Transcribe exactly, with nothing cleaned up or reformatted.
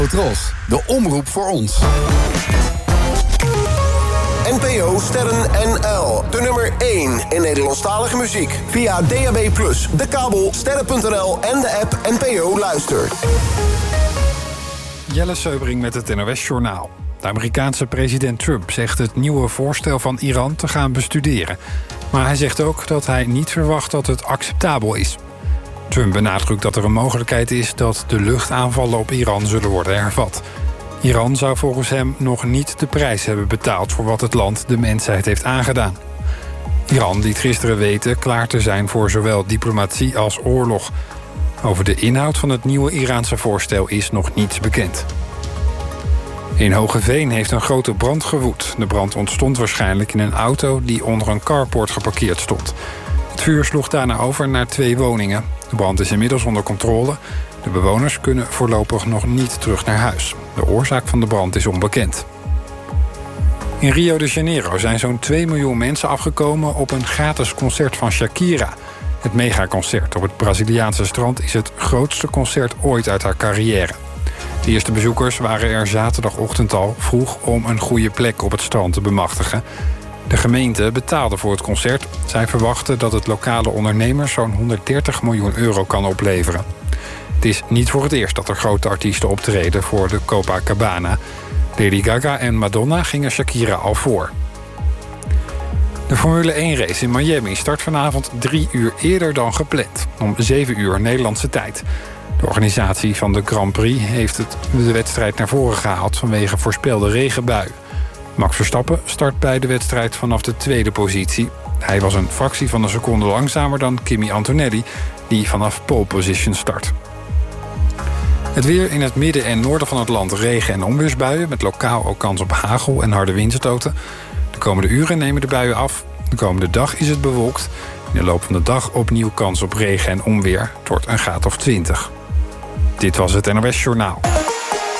Tros, de omroep voor ons. N P O Sterren N L, de nummer één in Nederlandstalige muziek. Via D A B plus, de kabel, sterren punt n l en de app N P O Luister. Jelle Seubring met het N O S-journaal. De Amerikaanse president Trump zegt het nieuwe voorstel van Iran te gaan bestuderen. Maar hij zegt ook dat hij niet verwacht dat het acceptabel is. Trump benadrukt dat er een mogelijkheid is dat de luchtaanvallen op Iran zullen worden hervat. Iran zou volgens hem nog niet de prijs hebben betaald voor wat het land de mensheid heeft aangedaan. Iran liet gisteren weten klaar te zijn voor zowel diplomatie als oorlog. Over de inhoud van het nieuwe Iraanse voorstel is nog niets bekend. In Hogeveen heeft een grote brand gewoed. De brand ontstond waarschijnlijk in een auto die onder een carport geparkeerd stond. Het vuur sloeg daarna over naar twee woningen. De brand is inmiddels onder controle. De bewoners kunnen voorlopig nog niet terug naar huis. De oorzaak van de brand is onbekend. In Rio de Janeiro zijn zo'n twee miljoen mensen afgekomen op een gratis concert van Shakira. Het megaconcert op het Braziliaanse strand is het grootste concert ooit uit haar carrière. De eerste bezoekers waren er zaterdagochtend al vroeg om een goede plek op het strand te bemachtigen. De gemeente betaalde voor het concert. Zij verwachten dat het lokale ondernemers zo'n honderddertig miljoen euro kan opleveren. Het is niet voor het eerst dat er grote artiesten optreden voor de Copacabana. Lady Gaga en Madonna gingen Shakira al voor. De Formule één-race in Miami start vanavond drie uur eerder dan gepland. Om zeven uur Nederlandse tijd. De organisatie van de Grand Prix heeft het, de wedstrijd naar voren gehaald vanwege voorspelde regenbuien. Max Verstappen start bij de wedstrijd vanaf de tweede positie. Hij was een fractie van een seconde langzamer dan Kimi Antonelli, die vanaf pole position start. Het weer in het midden en noorden van het land regen- en onweersbuien, met lokaal ook kans op hagel en harde windstoten. De komende uren nemen de buien af. De komende dag is het bewolkt. In de loop van de dag opnieuw kans op regen en onweer. Het wordt een graad of twintig. Dit was het N O S Journaal.